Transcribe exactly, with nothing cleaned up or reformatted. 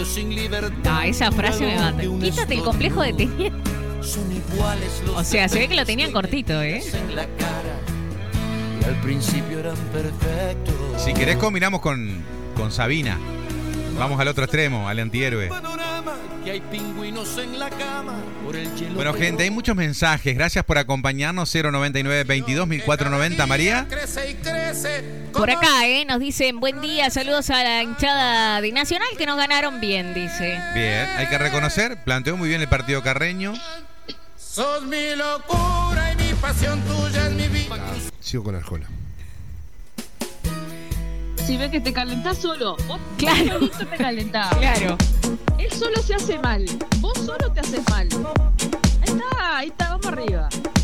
No, esa frase me manda. Quítate el complejo de teniente. O sea, se ve que lo tenían cortito, ¿eh? Al principio eran perfectos. Si querés combinamos con, con Sabina. Vamos al otro extremo, al antihéroe. Bueno, gente, hay muchos mensajes. Gracias por acompañarnos. cero noventa y nueve veintidós mil cuatrocientos noventa, María. Por acá, ¿eh? Nos dicen buen día, saludos a la hinchada de Nacional que nos ganaron bien, dice. Bien, hay que reconocer, planteó muy bien el partido Carreño. Sos mi locura y mi pasión, tuya es mi vida. Sigo con Arjona. Si ves que te calentás solo, vos Claro. solito te calentás. Claro. Él solo se hace mal, vos solo te haces mal. Ahí está, ahí está, vamos arriba.